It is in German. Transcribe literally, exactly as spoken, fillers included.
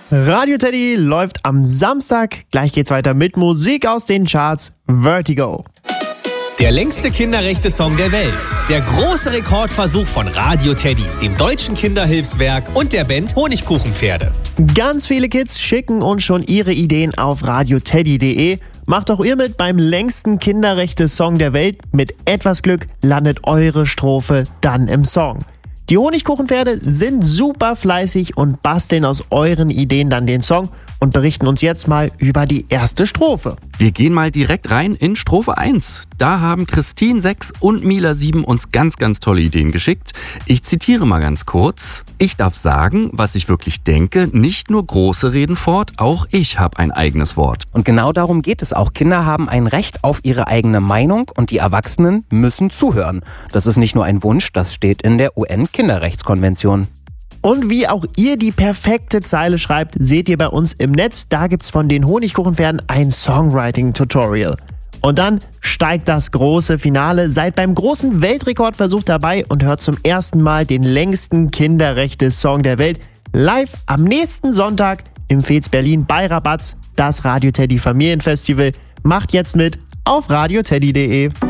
Radio Teddy läuft am Samstag. Gleich geht's weiter mit Musik aus den Charts. Vertigo. Der längste Kinderrechte-Song der Welt. Der große Rekordversuch von Radio Teddy, dem deutschen Kinderhilfswerk und der Band Honigkuchenpferde. Ganz viele Kids schicken uns schon ihre Ideen auf radioteddy punkt de. Macht auch ihr mit beim längsten Kinderrechte-Song der Welt. Mit etwas Glück landet eure Strophe dann im Song. Die Honigkuchenpferde sind super fleißig und basteln aus euren Ideen dann den Song und berichten uns jetzt mal über die erste Strophe. Wir gehen mal direkt rein in Strophe eins. Da haben Christine sechs und Mila sieben uns ganz, ganz tolle Ideen geschickt. Ich zitiere mal ganz kurz. Ich darf sagen, was ich wirklich denke, nicht nur Große reden fort, auch ich habe ein eigenes Wort. Und genau darum geht es auch. Kinder haben ein Recht auf ihre eigene Meinung und die Erwachsenen müssen zuhören. Das ist nicht nur ein Wunsch, das steht in der U N-Kinderrechtskonvention. Und wie auch ihr die perfekte Zeile schreibt, seht ihr bei uns im Netz. Da gibt's von den Honigkuchenpferden ein Songwriting-Tutorial. Und dann steigt das große Finale. Seid beim großen Weltrekordversuch dabei und hört zum ersten Mal den längsten Kinderrechte-Song der Welt live am nächsten Sonntag im Fez Berlin bei Rabatz, das Radio Teddy Familienfestival. Macht jetzt mit auf radioteddy punkt de.